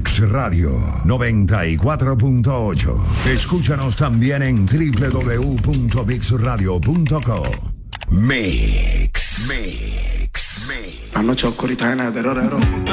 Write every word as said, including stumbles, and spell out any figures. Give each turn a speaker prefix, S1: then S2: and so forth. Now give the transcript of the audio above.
S1: Mix Radio noventa y cuatro punto ocho. Escúchanos también en doble u doble u doble u punto mix radio punto com. Mix, Mix, Mix.
S2: La noche oscurita llena de terror,